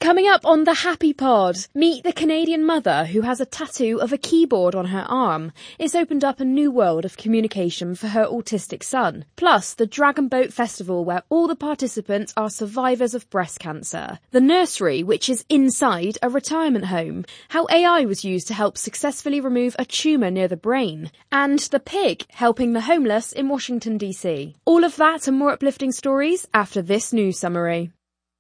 Coming up on the Happy Pod, meet the Canadian mother who has a tattoo of a keyboard on her arm. It's opened up a new world of communication for her autistic son. Plus, the Dragon Boat Festival, where all the participants are survivors of breast cancer. The nursery, which is inside a retirement home. How AI was used to help successfully remove a tumour near the brain. And the pig helping the homeless in Washington, D.C. All of that and more uplifting stories after this news summary.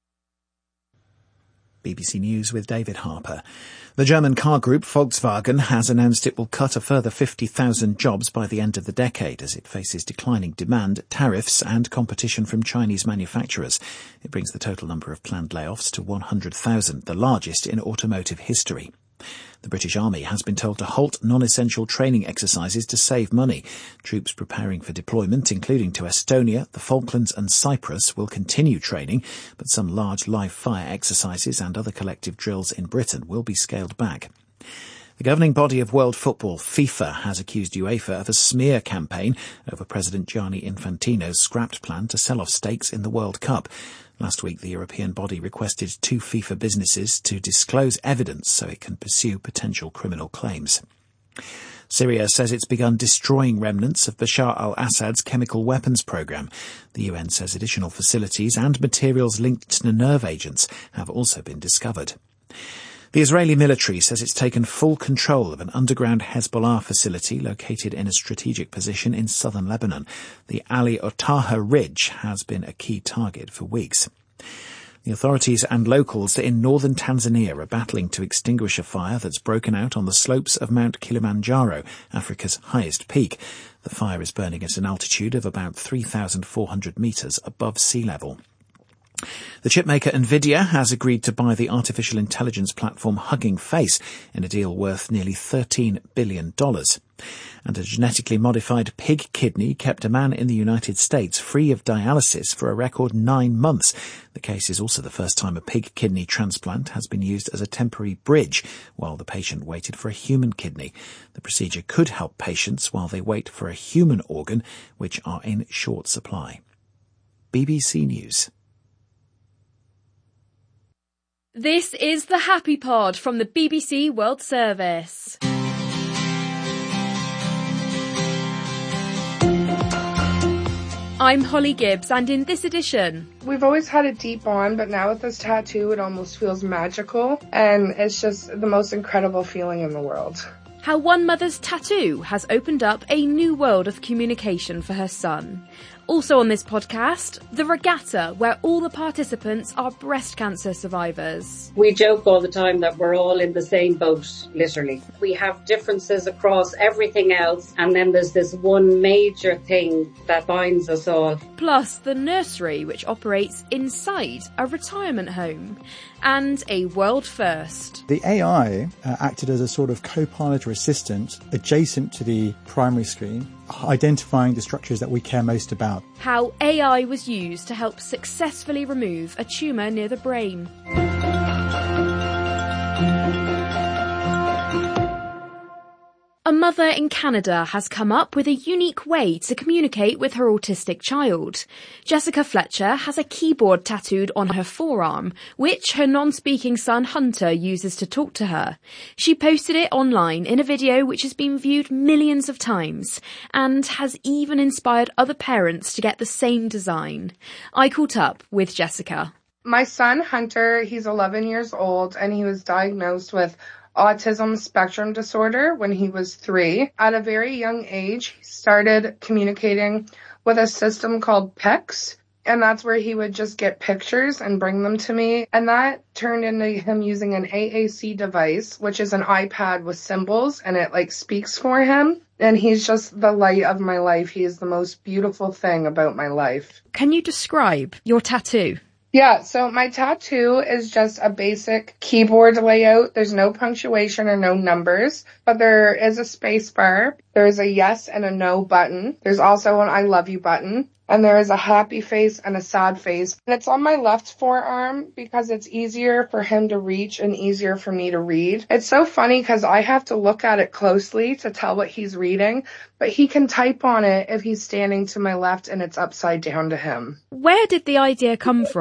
BBC News with David Harper. The German car group Volkswagen has announced it will cut a further 50,000 jobs by the end of the decade as it faces declining demand, tariffs and competition from Chinese manufacturers. It brings the total number of planned layoffs to 100,000, the largest in automotive history. The British Army has been told to halt non-essential training exercises to save money. Troops preparing for deployment, including to Estonia, the Falklands and Cyprus, will continue training, but some large live fire exercises and other collective drills in Britain will be scaled back. The governing body of world football, FIFA, has accused UEFA of a smear campaign over President Gianni Infantino's scrapped plan to sell off stakes in the World Cup. Last week, the European body requested 2 FIFA businesses to disclose evidence so it can pursue potential criminal claims. Syria says it's begun destroying remnants of Bashar al-Assad's chemical weapons program. The UN says additional facilities and materials linked to nerve agents have also been discovered. The Israeli military says it's taken full control of an underground Hezbollah facility located in a strategic position in southern Lebanon. The Ali Otaha Ridge has been a key target for weeks. The authorities and locals in northern Tanzania are battling to extinguish a fire that's broken out on the slopes of Mount Kilimanjaro, Africa's highest peak. The fire is burning at an altitude of about 3,400 metres above sea level. The chipmaker Nvidia has agreed to buy the artificial intelligence platform Hugging Face in a deal worth nearly $13 billion. And a genetically modified pig kidney kept a man in the United States free of dialysis for a record 9 months. The case is also the first time a pig kidney transplant has been used as a temporary bridge while the patient waited for a human kidney. The procedure could help patients while they wait for a human organ, which are in short supply. BBC News. This is the Happy Pod from the BBC World Service. I'm Holly Gibbs, and in this edition... We've always had a deep bond, but now with this tattoo, it almost feels magical, and it's just the most incredible feeling in the world. How one mother's tattoo has opened up a new world of communication for her son. Also on this podcast, the regatta, where all the participants are breast cancer survivors. We joke all the time that we're all in the same boat, literally. We have differences across everything else, and then there's this one major thing that binds us all. Plus the nursery, which operates inside a retirement home. And a world first. The AI acted as a sort of co-pilot or assistant adjacent to the primary screen, identifying the structures that we care most about. How AI was used to help successfully remove a tumour near the brain. A mother in Canada has come up with a unique way to communicate with her autistic child. Jessica Fletcher has a keyboard tattooed on her forearm, which her non-speaking son Hunter uses to talk to her. She posted it online in a video which has been viewed millions of times and has even inspired other parents to get the same design. I caught up with Jessica. My son Hunter, he's 11 years old, and he was diagnosed with autism spectrum disorder when he was 3. At a very young age, he started communicating with a system called PEX, and that's where he would just get pictures and bring them to me. And that turned into him using an AAC device, which is an iPad with symbols, and it speaks for him. And he's just the light of my life. He is the most beautiful thing about my life. Can you describe your tattoo? Yeah, so my tattoo is just a basic keyboard layout. There's no punctuation or no numbers, but there is a space bar. There's a yes and a no button. There's also an I love you button. And there is a happy face and a sad face. And it's on my left forearm because it's easier for him to reach and easier for me to read. It's so funny because I have to look at it closely to tell what he's reading, but he can type on it if he's standing to my left and it's upside down to him. Where did the idea come from?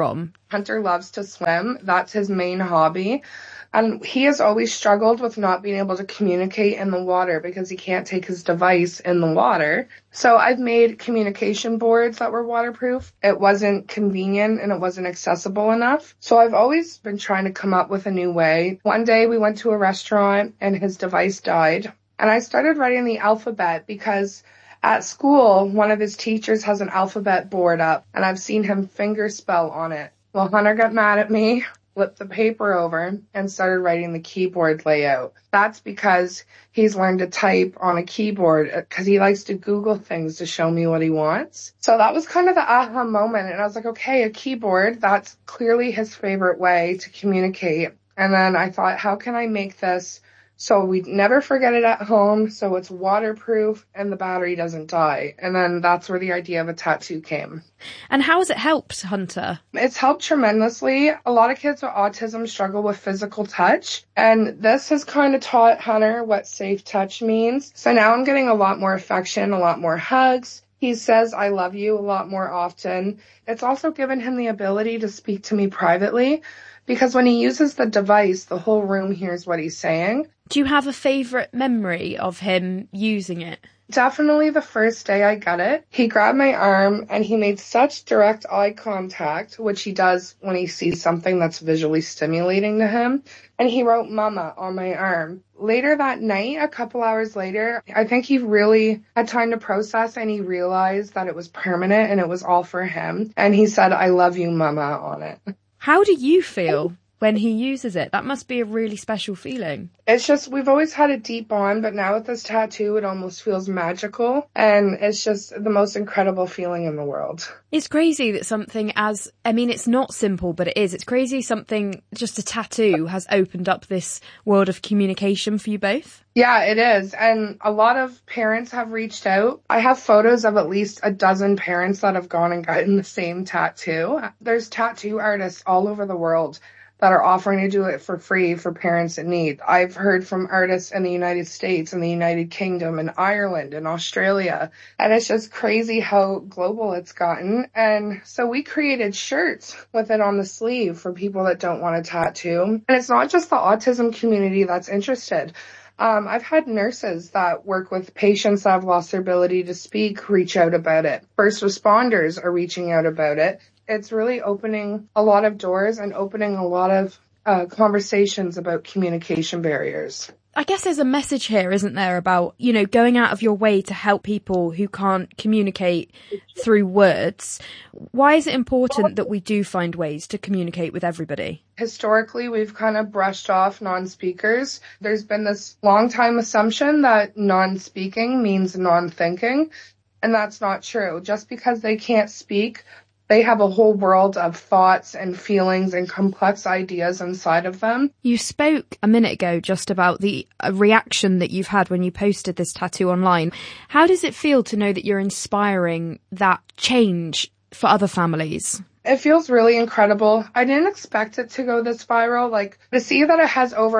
Hunter loves to swim. That's his main hobby. And he has always struggled with not being able to communicate in the water because he can't take his device in the water. So I've made communication boards that were waterproof. It wasn't convenient and it wasn't accessible enough. So I've always been trying to come up with a new way. One day we went to a restaurant and his device died. And I started writing the alphabet because at school, one of his teachers has an alphabet board up and I've seen him finger spell on it. Well, Hunter got mad at me, flipped the paper over, and started writing the keyboard layout. That's because he's learned to type on a keyboard because he likes to Google things to show me what he wants. So that was kind of the aha moment. And I was like, okay, a keyboard, that's clearly his favorite way to communicate. And then I thought, how can I make this so we never forget it at home, so it's waterproof and the battery doesn't die? And then that's where the idea of a tattoo came. And how has it helped Hunter? It's helped tremendously. A lot of kids with autism struggle with physical touch, and this has kind of taught Hunter what safe touch means. So now I'm getting a lot more affection, a lot more hugs. He says, I love you a lot more often. It's also given him the ability to speak to me privately because when he uses the device, the whole room hears what he's saying. Do you have a favourite memory of him using it? Definitely the first day I got it. He grabbed my arm and he made such direct eye contact, which he does when he sees something that's visually stimulating to him. And he wrote Mama on my arm. Later that night, a couple hours later, I think he really had time to process and he realized that it was permanent and it was all for him. And he said, I love you, Mama, on it. How do you feel when he uses it? That must be a really special feeling. It's just, we've always had a deep bond, but now with this tattoo, it almost feels magical. And it's just the most incredible feeling in the world. It's crazy that something it's not simple, but it is. It's crazy something, just a tattoo, has opened up this world of communication for you both. Yeah, it is. And a lot of parents have reached out. I have photos of at least a dozen parents that have gone and gotten the same tattoo. There's tattoo artists all over the world that are offering to do it for free for parents in need. I've heard from artists in the United States and the United Kingdom and Ireland and Australia. And it's just crazy how global it's gotten. And so we created shirts with it on the sleeve for people that don't want a tattoo. And it's not just the autism community that's interested. I've had nurses that work with patients that have lost their ability to speak reach out about it. First responders are reaching out about it. It's really opening a lot of doors and opening a lot of conversations about communication barriers. I guess there's a message here, isn't there, about, going out of your way to help people who can't communicate through words. Why is it important that we do find ways to communicate with everybody? Historically, we've kind of brushed off non-speakers. There's been this long-time assumption that non-speaking means non-thinking, and that's not true. Just because they can't speak, they have a whole world of thoughts and feelings and complex ideas inside of them. You spoke a minute ago just about the reaction that you've had when you posted this tattoo online. How does it feel to know that you're inspiring that change for other families? It feels really incredible. I didn't expect it to go this viral. To see that it has over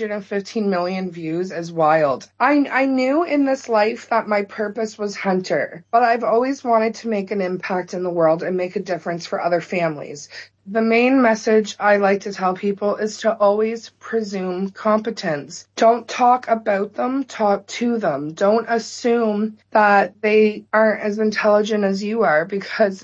115 million views is wild. I knew in this life that my purpose was Hunter, but I've always wanted to make an impact in the world and make a difference for other families. The main message I like to tell people is to always presume competence. Don't talk about them, talk to them. Don't assume that they aren't as intelligent as you are, because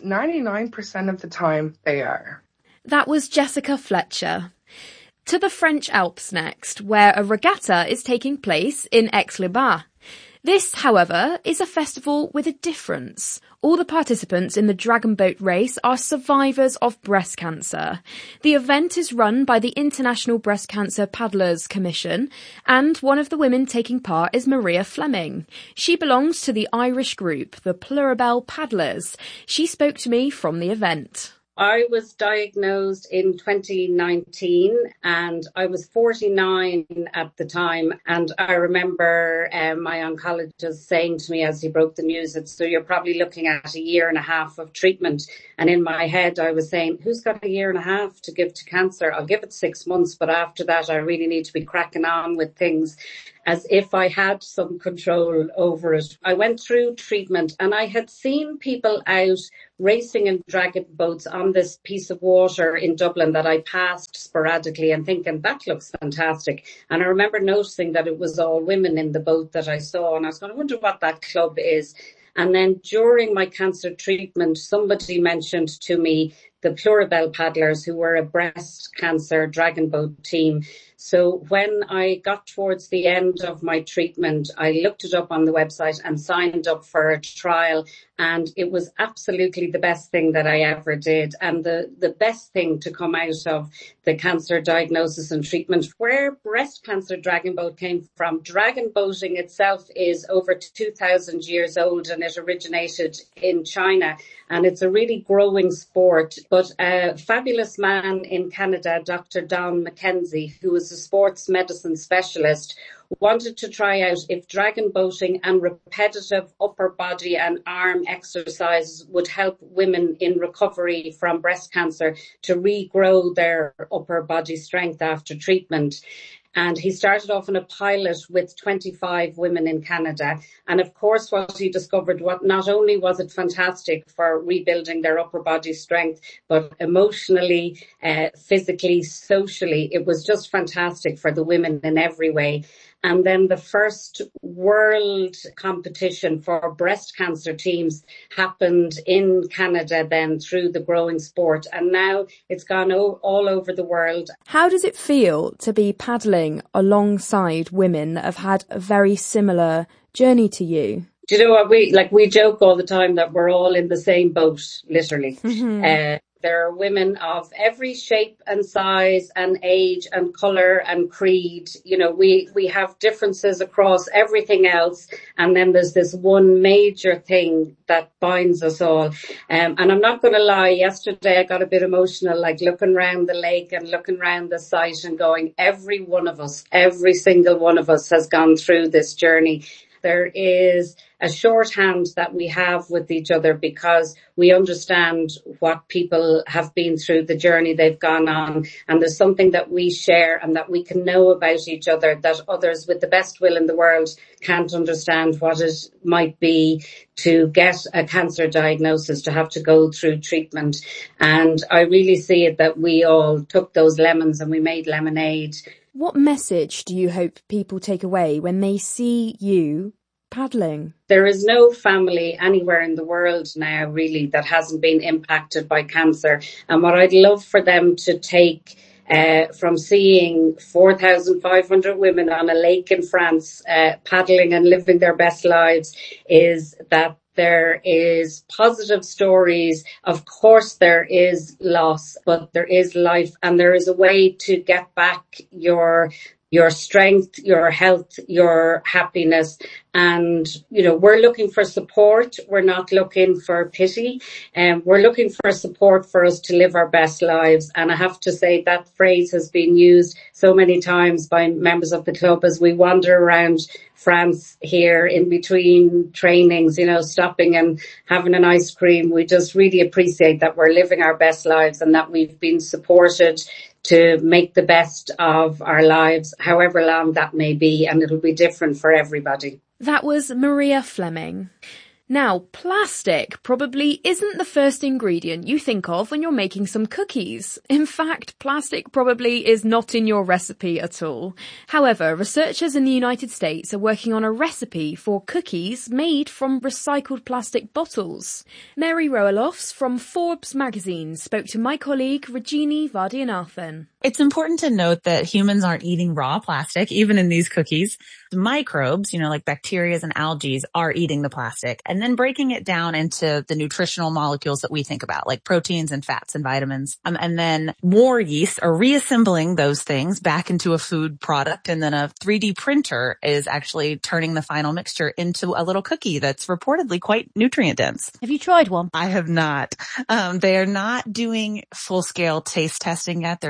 99% of the time they are. That was Jessica Fletcher. To the French Alps next, where a regatta is taking place in Aix-les-Bains. This, however, is a festival with a difference. All the participants in the Dragon Boat race are survivors of breast cancer. The event is run by the International Breast Cancer Paddlers Commission, and one of the women taking part is Maria Fleming. She belongs to the Irish group, the Pluribel Paddlers. She spoke to me from the event. I was diagnosed in 2019 and I was 49 at the time. And I remember my oncologist saying to me as he broke the news, so you're probably looking at 1.5 years of treatment. And in my head, I was saying, who's got 1.5 years to give to cancer? I'll give it 6 months, but after that, I really need to be cracking on with things. as if I had some control over it. I went through treatment and I had seen people out racing in dragon boats on this piece of water in Dublin that I passed sporadically and thinking, that looks fantastic. And I remember noticing that it was all women in the boat that I saw, and I was going, I wonder what that club is. And then during my cancer treatment, somebody mentioned to me the Pluribel paddlers, who were a breast cancer dragon boat team. So when I got towards the end of my treatment, I looked it up on the website and signed up for a trial. And it was absolutely the best thing that I ever did. And the best thing to come out of the cancer diagnosis and treatment, where breast cancer dragon boat came from. Dragon boating itself is over 2,000 years old, and it originated in China. And it's a really growing sport. But a fabulous man in Canada, Dr. Don McKenzie, who is a sports medicine specialist, wanted to try out if dragon boating and repetitive upper body and arm exercises would help women in recovery from breast cancer to regrow their upper body strength after treatment. And he started off in a pilot with 25 women in Canada. And of course, what he discovered, not only was it fantastic for rebuilding their upper body strength, but emotionally, physically, socially, it was just fantastic for the women in every way. And then the first world competition for breast cancer teams happened in Canada then through the growing sport. And now it's gone all over the world. How does it feel to be paddling alongside women that have had a very similar journey to you? Do you know what we joke all the time that we're all in the same boat, literally. Mm-hmm. There are women of every shape and size and age and colour and creed. You know, we have differences across everything else. And then there's this one major thing that binds us all. And I'm not going to lie, yesterday I got a bit emotional, like looking around the lake and looking around the site and going, every one of us, every single one of us has gone through this journey. There is a shorthand that we have with each other because we understand what people have been through, the journey they've gone on. And there's something that we share and that we can know about each other that others with the best will in the world can't understand what it might be to get a cancer diagnosis, to have to go through treatment. And I really see it that we all took those lemons and we made lemonade. What message do you hope people take away when they see you paddling? There is no family anywhere in the world now really that hasn't been impacted by cancer. And what I'd love for them to take from seeing 4,500 women on a lake in France paddling and living their best lives is that there is positive stories. Of course, there is loss, but there is life, and there is a way to get back your strength, your health, your happiness. And, you know, we're looking for support. We're not looking for pity. We're looking for support for us to live our best lives. And I have to say that phrase has been used so many times by members of the club as we wander around France here in between trainings, you know, stopping and having an ice cream. We just really appreciate that we're living our best lives and that we've been supported to make the best of our lives, however long that may be, and it'll be different for everybody. That was Maria Fleming. Now, plastic probably isn't the first ingredient you think of when you're making some cookies. In fact, plastic probably is not in your recipe at all. However, researchers in the United States are working on a recipe for cookies made from recycled plastic bottles. Mary Roelofs from Forbes magazine spoke to my colleague Rajini Vaidyanathan. It's important to note that humans aren't eating raw plastic, even in these cookies. The microbes, like bacteria and algae, are eating the plastic and then breaking it down into the nutritional molecules that we think about, like proteins and fats and vitamins. And then more yeast are reassembling those things back into a food product. And then a 3D printer is actually turning the final mixture into a little cookie that's reportedly quite nutrient dense. Have you tried one? I have not. They are not doing full-scale taste testing yet. They're still waiting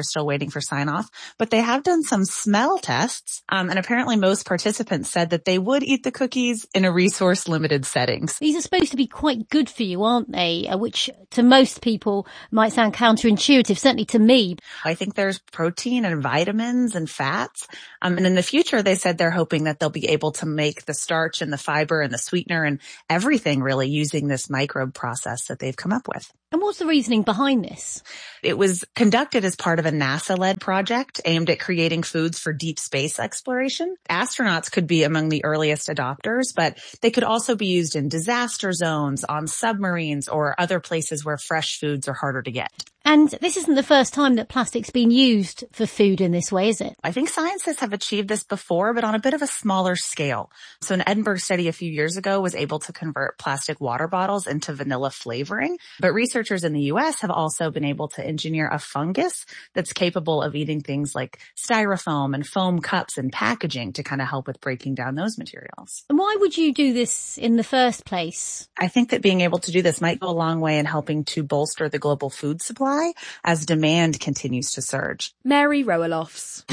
waiting for sign off, but they have done some smell tests. And apparently most participants said that they would eat the cookies in a resource limited settings. These are supposed to be quite good for you, aren't they? Which to most people might sound counterintuitive, certainly to me. I think there's protein and vitamins and fats. And in the future, they said they're hoping that they'll be able to make the starch and the fiber and the sweetener and everything really using this microbe process that they've come up with. And what's the reasoning behind this? It was conducted as part of a NASA-led project aimed at creating foods for deep space exploration. Astronauts could be among the earliest adopters, but they could also be used in disaster zones, on submarines, or other places where fresh foods are harder to get. And this isn't the first time that plastic's been used for food in this way, is it? I think scientists have achieved this before, but on a bit of a smaller scale. So an Edinburgh study a few years ago was able to convert plastic water bottles into vanilla flavoring. But researchers in the US have also been able to engineer a fungus that's capable of eating things like styrofoam and foam cups and packaging to kind of help with breaking down those materials. And why would you do this in the first place? I think that being able to do this might go a long way in helping to bolster the global food supply as demand continues to surge. Mary Rowelofts.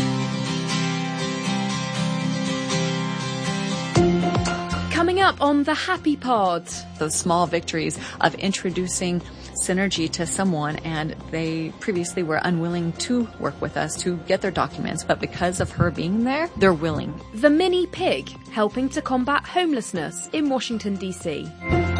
Coming up on the Happy Pod. Those small victories of introducing Synergy to someone, and they previously were unwilling to work with us to get their documents, but because of her being there, they're willing. The Mini Pig, helping to combat homelessness in Washington, D.C.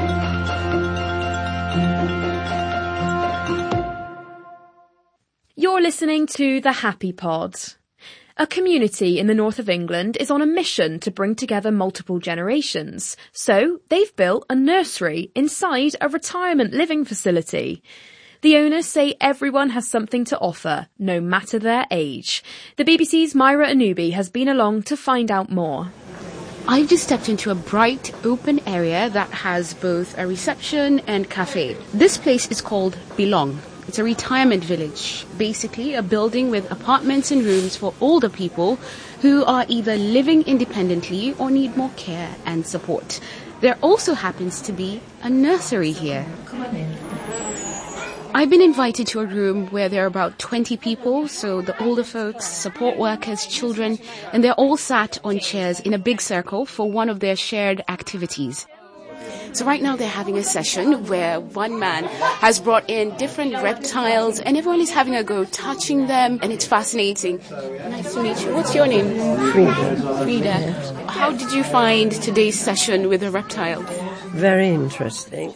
You're listening to The Happy Pod. A community in the north of England is on a mission to bring together multiple generations. So they've built a nursery inside a retirement living facility. The owners say everyone has something to offer, no matter their age. The BBC's Myra Anubi has been along to find out more. I've just stepped into a bright, open area that has both a reception and cafe. This place is called Belong. It's a retirement village, basically a building with apartments and rooms for older people who are either living independently or need more care and support. There also happens to be a nursery here. Come on in. I've been invited to a room where there are about 20 people, so the older folks, support workers, children, and they're all sat on chairs in a big circle for one of their shared activities. So right now they're having a session where one man has brought in different reptiles and everyone is having a go touching them, and it's fascinating. Nice to meet you. What's your name? Frida. Yes. How did you find today's session with the reptiles? Very interesting.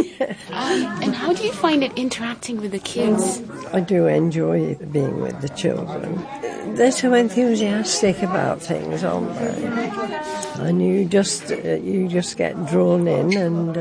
And how do you find it interacting with the kids? I do enjoy being with the children. They're so enthusiastic about things, aren't they? And you just get drawn in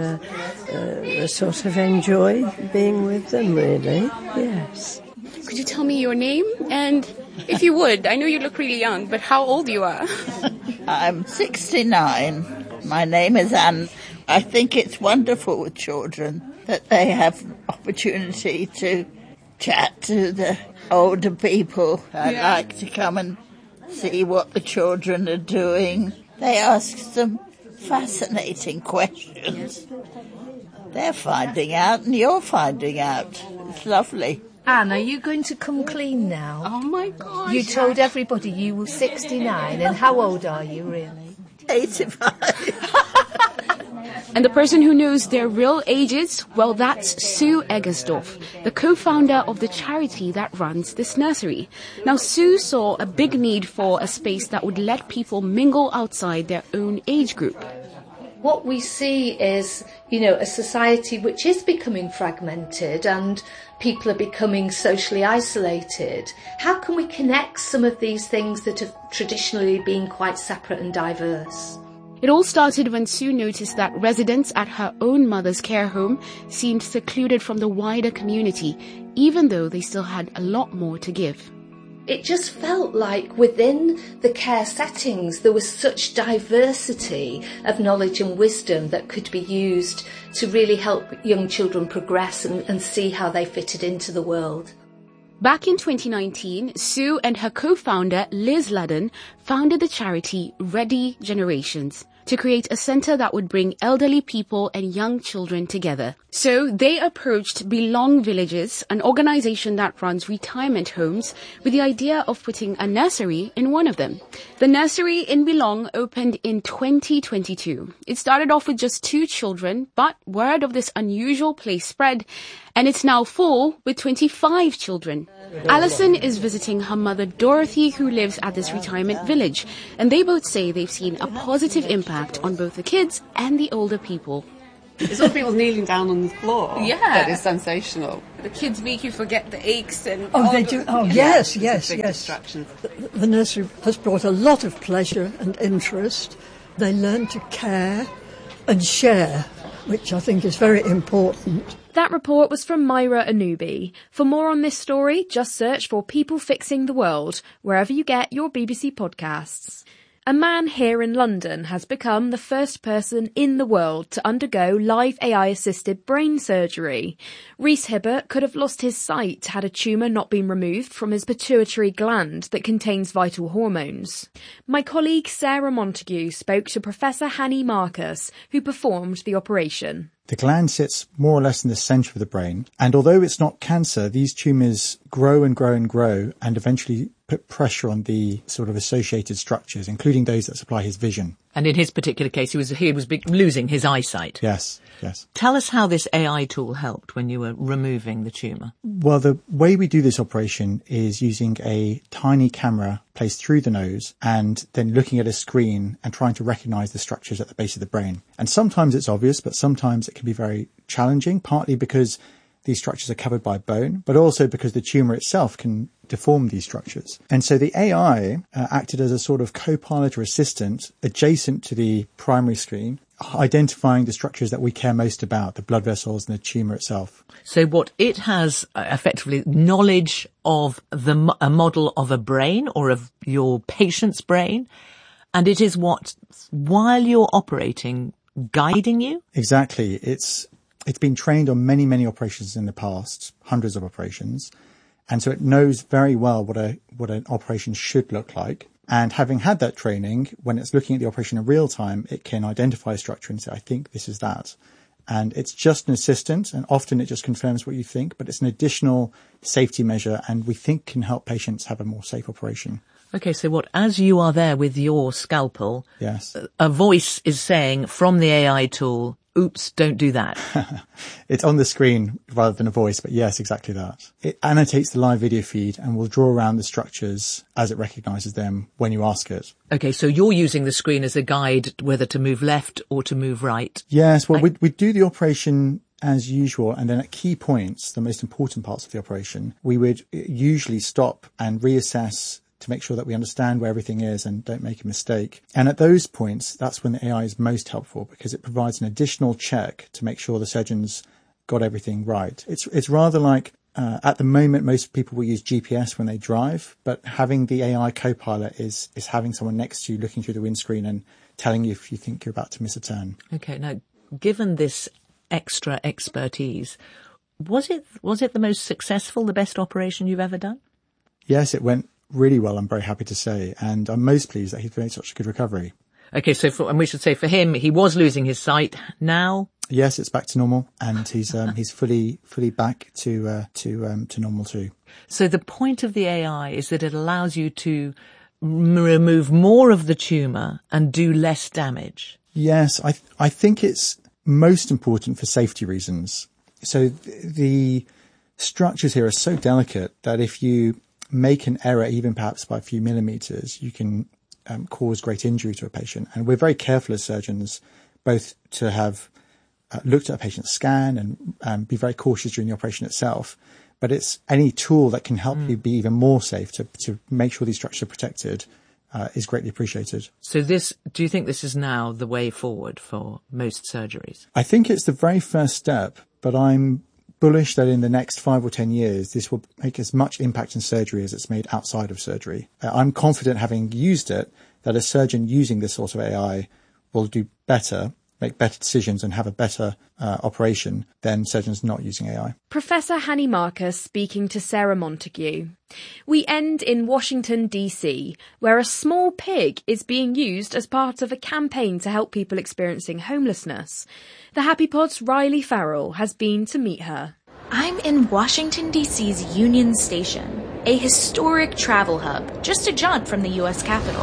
and sort of enjoy being with them, really. Yes. Could you tell me your name? And if you would, I know you look really young, but how old you are? I'm 69. My name is Anne. I think it's wonderful with children that they have opportunity to chat to the older people. I like to come and see what the children are doing. They ask some fascinating questions. They're finding out and you're finding out. It's lovely. Anne, are you going to come clean now? Oh my gosh. You told everybody you were 69, and how old are you really? 85. And the person who knows their real ages, well, that's Sue Eggersdorf, the co-founder of the charity that runs this nursery. Now, Sue saw a big need for a space that would let people mingle outside their own age group. What we see is, a society which is becoming fragmented and people are becoming socially isolated. How can we connect some of these things that have traditionally been quite separate and diverse? It all started when Sue noticed that residents at her own mother's care home seemed secluded from the wider community, even though they still had a lot more to give. It just felt like within the care settings there was such diversity of knowledge and wisdom that could be used to really help young children progress and see how they fitted into the world. Back in 2019, Sue and her co-founder Liz Ludden founded the charity Ready Generations to create a centre that would bring elderly people and young children together. So they approached Belong Villages, an organization that runs retirement homes, with the idea of putting a nursery in one of them. The nursery in Belong opened in 2022. It started off with just 2 children, but word of this unusual place spread, and it's now full with 25 children. Alison is visiting her mother Dorothy, who lives at this retirement village, and they both say they've seen a positive impact on both the kids and the older people. It's all people kneeling down on the floor. Yeah. That is sensational. The kids make you forget the aches and... they do. Oh, yes. Big distractions. The nursery has brought a lot of pleasure and interest. They learn to care and share, which I think is very important. That report was from Myra Anubi. For more on this story, just search for People Fixing the World, wherever you get your BBC podcasts. A man here in London has become the first person in the world to undergo live AI-assisted brain surgery. Rhys Hibbert could have lost his sight had a tumour not been removed from his pituitary gland that contains vital hormones. My colleague Sarah Montague spoke to Professor Hanny Marcus, who performed the operation. The gland sits more or less in the centre of the brain, and although it's not cancer, these tumours grow and grow and grow and eventually put pressure on the sort of associated structures, including those that supply his vision. And in his particular case, he was losing his eyesight. Yes. Tell us how this AI tool helped when you were removing the tumour. Well, the way we do this operation is using a tiny camera placed through the nose and then looking at a screen and trying to recognise the structures at the base of the brain. And sometimes it's obvious, but sometimes it can be very challenging, partly because these structures are covered by bone, but also because the tumour itself can deform these structures. And so the AI acted as a sort of co-pilot or assistant adjacent to the primary screen, identifying the structures that we care most about, the blood vessels and the tumour itself. So what it has effectively knowledge of a model of a brain or of your patient's brain, and it is what, while you're operating, guiding you? Exactly. It's been trained on many, many operations in the past, hundreds of operations. And so it knows very well what an operation should look like. And having had that training, when it's looking at the operation in real time, it can identify a structure and say, I think this is that. And it's just an assistant, and often it just confirms what you think, but it's an additional safety measure, and we think can help patients have a more safe operation. Okay, so as you are there with your scalpel, yes, a voice is saying from the AI tool, oops, don't do that. It's on the screen rather than a voice, but yes, exactly that. It annotates the live video feed and will draw around the structures as it recognises them when you ask it. Okay, so you're using the screen as a guide whether to move left or to move right. Yes, well, we do the operation as usual, and then at key points, the most important parts of the operation, we would usually stop and reassess to make sure that we understand where everything is and don't make a mistake. And at those points, that's when the AI is most helpful, because it provides an additional check to make sure the surgeon's got everything right. It's rather like, at the moment, most people will use GPS when they drive, but having the AI co-pilot is having someone next to you looking through the windscreen and telling you if you think you're about to miss a turn. Okay, now, given this extra expertise, was it the most successful, the best operation you've ever done? Yes, it went really well, I'm very happy to say, and I'm most pleased that he's made such a good recovery. Okay, and we should say for him, he was losing his sight. Now, yes, it's back to normal, and he's fully back to normal too. So the point of the AI is that it allows you to remove more of the tumour and do less damage. Yes, I think it's most important for safety reasons. So the structures here are so delicate that if you make an error, even perhaps by a few millimetres, you can cause great injury to a patient. And we're very careful as surgeons both to have looked at a patient's scan and be very cautious during the operation itself. But it's any tool that can help you be even more safe to make sure these structures are protected is greatly appreciated. So do you think this is now the way forward for most surgeries? I think it's the very first step, but I'm bullish that in the next 5 or 10 years, this will make as much impact in surgery as it's made outside of surgery. I'm confident, having used it, that a surgeon using this sort of AI will do better make better decisions and have a better operation than surgeons not using AI. Professor Hanny Marcus speaking to Sarah Montague. We end in Washington, D.C., where a small pig is being used as part of a campaign to help people experiencing homelessness. The Happy Pod's Riley Farrell has been to meet her. I'm in Washington, D.C.'s Union Station, a historic travel hub, just a jaunt from the U.S. Capitol.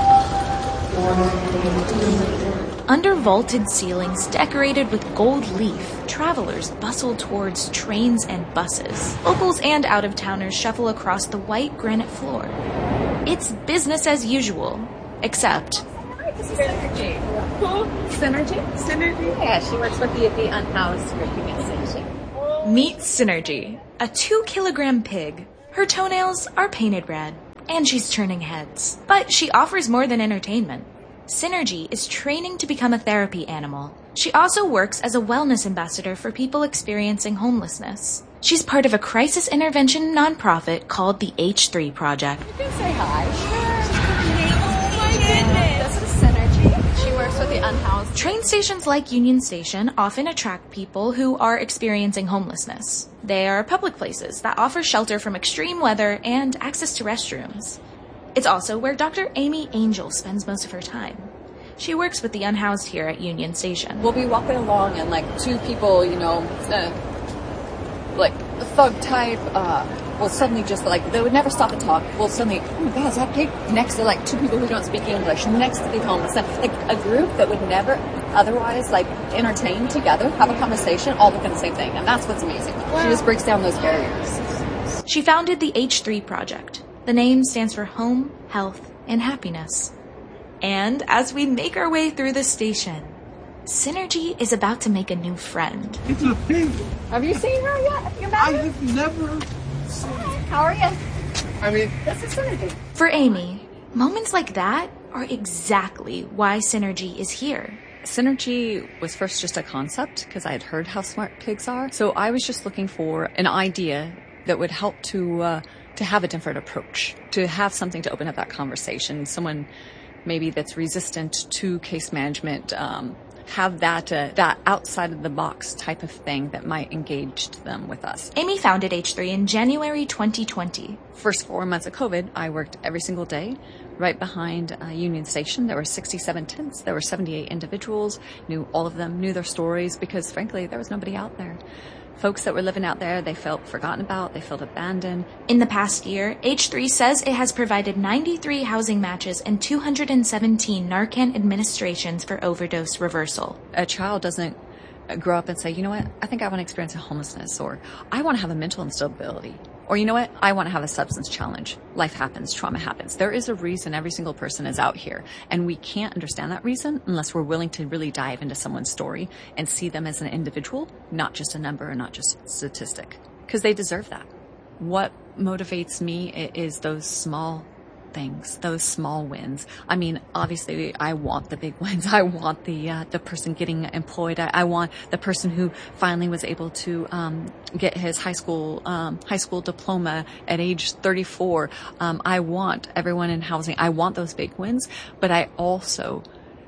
Under vaulted ceilings decorated with gold leaf, travelers bustle towards trains and buses. Locals and out-of-towners shuffle across the white granite floor. It's business as usual, except... Hi, this is Synergy. Who? Synergy? Synergy? Yeah, she works with the unhoused group Union Station. Meet Synergy, a 2-kilogram pig. Her toenails are painted red, and she's turning heads. But she offers more than entertainment. Synergy is training to become a therapy animal. She also works as a wellness ambassador for people experiencing homelessness. She's part of a crisis intervention nonprofit called the H3 Project. You can say hi. Oh my goodness. This is Synergy. She works with the unhoused. Train stations like Union Station often attract people who are experiencing homelessness. They are public places that offer shelter from extreme weather and access to restrooms. It's also where Dr. Amy Angel spends most of her time. She works with the unhoused here at Union Station. We'll be walking along and like two people, like thug type, will suddenly just like, they would never stop and talk. Will suddenly, oh my God, is that pig? Next to like two people who don't speak English, next to the homeless. Like a group that would never otherwise like entertain together, have a conversation, all look at the same thing. And that's what's amazing. Wow. She just breaks down those barriers. She founded the H3 Project. The name stands for Home, Health, and Happiness. And as we make our way through the station, Synergy is about to make a new friend. It's a pig. Have you seen her yet? Have you met her? I have never seen her. How are you? This is Synergy. For Amy, moments like that are exactly why Synergy is here. Synergy was first just a concept because I had heard how smart pigs are. So I was just looking for an idea that would help to have a different approach, to have something to open up that conversation. Someone maybe that's resistant to case management, have that outside of the box type of thing that might engage them with us. Amy founded H3 in January 2020. First 4 months of COVID, I worked every single day right behind Union Station. There were 67 tents. There were 78 individuals, knew all of them, knew their stories because frankly, there was nobody out there. Folks that were living out there, they felt forgotten about, they felt abandoned. In the past year, H3 says it has provided 93 housing matches and 217 Narcan administrations for overdose reversal. A child doesn't grow up and say, you know what, I think I want to experience homelessness, or I want to have a mental instability, or you know what, I want to have a substance challenge. Life happens, trauma happens. There is a reason every single person is out here, and we can't understand that reason unless we're willing to really dive into someone's story and see them as an individual, not just a number or not just a statistic, because they deserve that. What motivates me is those small things, those small wins. I mean, obviously I want the big wins. I want the person getting employed. I want the person who finally was able to get his high school diploma at age 34. I want everyone in housing. I want those big wins, but I also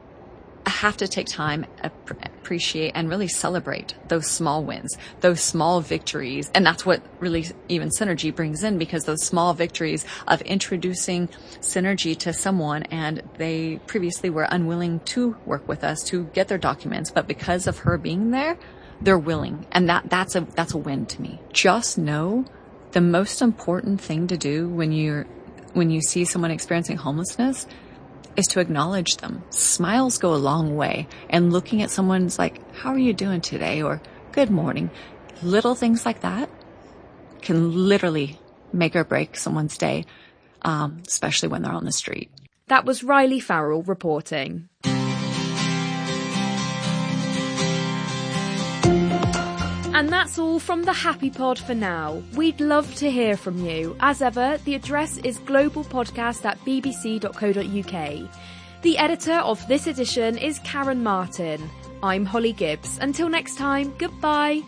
have to take time, appreciate, and really celebrate those small wins, those small victories. And that's what really even Synergy brings in, because those small victories of introducing Synergy to someone and they previously were unwilling to work with us to get their documents, but because of her being there, they're willing. And that's a win to me. Just know the most important thing to do when you see someone experiencing homelessness is to acknowledge them. Smiles go a long way. And looking at someone's like, how are you doing today? Or good morning. Little things like that can literally make or break someone's day, especially when they're on the street. That was Riley Farrell reporting. And that's all from the Happy Pod for now. We'd love to hear from you. As ever, the address is globalpodcast@bbc.co.uk. The editor of this edition is Karen Martin. I'm Holly Gibbs. Until next time, goodbye.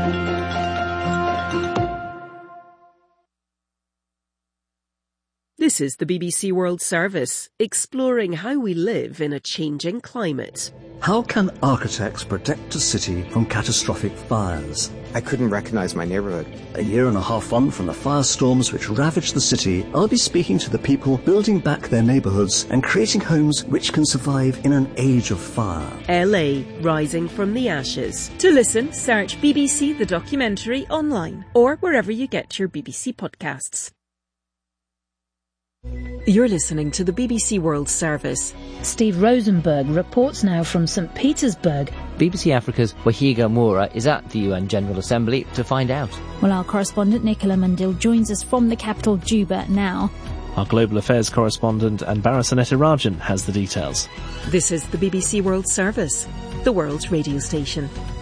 This This is the BBC World Service, exploring how we live in a changing climate. How can architects protect a city from catastrophic fires? I couldn't recognize my neighborhood. A year and a half on from the firestorms which ravaged the city, I'll be speaking to the people building back their neighborhoods and creating homes which can survive in an age of fire. LA, rising from the ashes. To listen, search BBC The Documentary online or wherever you get your BBC podcasts. You're listening to the BBC World Service. Steve Rosenberg reports now from St. Petersburg. BBC Africa's Wahiga Moura is at the UN General Assembly to find out. Well, our correspondent Nicola Mandil joins us from the capital Juba now. Our global affairs correspondent Anbara Sanetirajan has the details. This is the BBC World Service, the world's radio station.